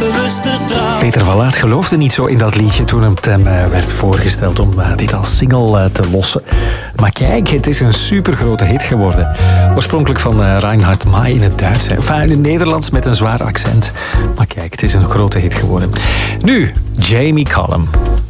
bewuste trouw. Peter van Laat geloofde niet zo in dat liedje toen het hem werd voorgesteld om dit als single te lossen. Maar kijk, het is een supergrote hit geworden. Oorspronkelijk van Reinhard May in het Duits. Enfin, in het Nederlands met een zwaar accent. Maar kijk, het is een grote hit geworden. Nu, Jamie Cullum.